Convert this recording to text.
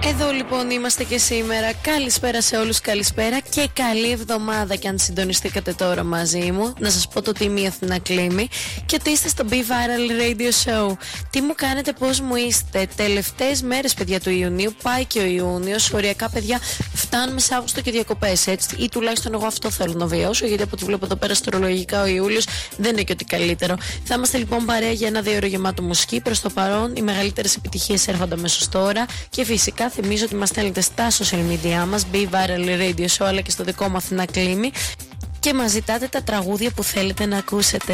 Εδώ λοιπόν είμαστε και σήμερα. Καλησπέρα σε όλους, καλησπέρα και καλή εβδομάδα. Και αν συντονιστήκατε τώρα μαζί μου, να σας πω το τι είμαι η Αθηνά Κλήμη και ότι είστε στο Be Viral Radio Show. Τι μου κάνετε, πώς μου είστε? Τελευταίες μέρες, παιδιά, του Ιουνίου. Πάει και ο Ιούνιος. Οριακά, παιδιά, φτάνουμε σε Αύγουστο και διακοπές, έτσι. Ή τουλάχιστον εγώ αυτό θέλω να βιώσω, γιατί από ό,τι βλέπω εδώ πέρα αστρολογικά ο Ιούλιος δεν είναι και ότι καλύτερο. Θα είμαστε λοιπόν παρέα για ένα 2 ώρο γεμάτο μουσική. Προς το παρόν, οι μεγαλύτερες επιτυχίες έρχονται αμέσως τώρα. Και φυσικά θυμίζω ότι μας στέλνετε στα social media μας, Be Viral Radio Show, αλλά και στο δικό μου Αθηνά Κλήμη, και μας ζητάτε τα τραγούδια που θέλετε να ακούσετε.